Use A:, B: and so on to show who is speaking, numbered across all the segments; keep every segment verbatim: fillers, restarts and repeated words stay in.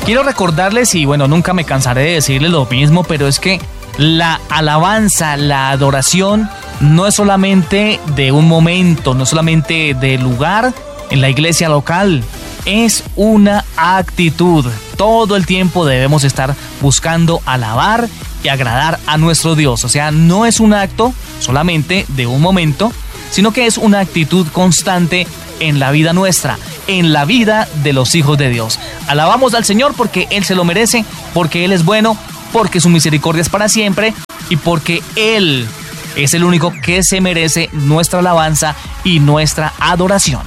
A: Quiero recordarles, y bueno, nunca me cansaré de decirles lo mismo, pero es que la alabanza, la adoración, no es solamente de un momento, no es solamente de lugar en la iglesia local, es una actitud. Todo el tiempo debemos estar buscando alabar y agradar a nuestro Dios. O sea, no es un acto solamente de un momento, sino que es una actitud constante en la vida nuestra, en la vida de los hijos de Dios. Alabamos al Señor porque Él se lo merece, porque Él es bueno, porque su misericordia es para siempre y porque Él es el único que se merece nuestra alabanza y nuestra adoración.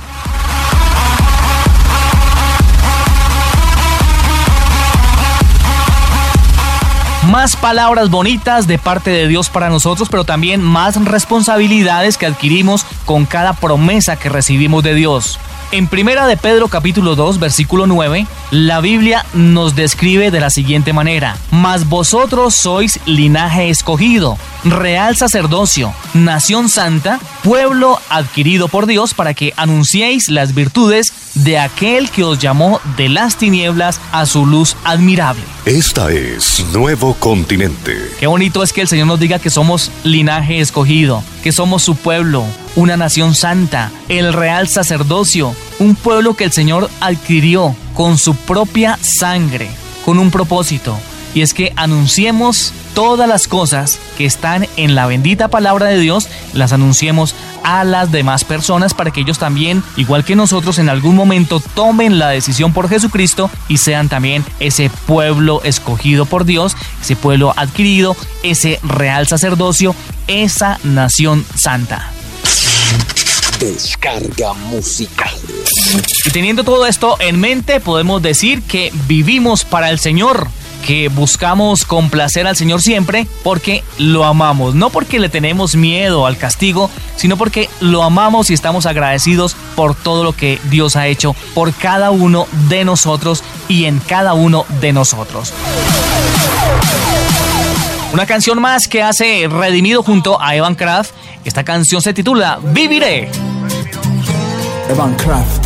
A: Más palabras bonitas de parte de Dios para nosotros, pero también más responsabilidades que adquirimos con cada promesa que recibimos de Dios. En Primera de Pedro capítulo dos, versículo nueve, la Biblia nos describe de la siguiente manera: mas vosotros sois linaje escogido, real sacerdocio, nación santa, pueblo adquirido por Dios, para que anunciéis las virtudes de aquel que os llamó de las tinieblas a su luz admirable.
B: Esta es Nuevo Continente.
A: Qué bonito es que el Señor nos diga que somos linaje escogido, que somos su pueblo, una nación santa, el real sacerdocio, un pueblo que el Señor adquirió con su propia sangre, con un propósito, y es que anunciemos todas las cosas que están en la bendita palabra de Dios, las anunciemos a las demás personas para que ellos también, igual que nosotros, en algún momento tomen la decisión por Jesucristo y sean también ese pueblo escogido por Dios, ese pueblo adquirido, ese real sacerdocio, esa nación santa.
C: Descarga musical.
A: Y teniendo todo esto en mente, podemos decir que vivimos para el Señor, que buscamos complacer al Señor siempre porque lo amamos, no porque le tenemos miedo al castigo, sino porque lo amamos y estamos agradecidos por todo lo que Dios ha hecho por cada uno de nosotros y en cada uno de nosotros. Una canción más que hace Redimido junto a Evan Kraft. Esta canción se titula Viviré.
D: Evan Kraft.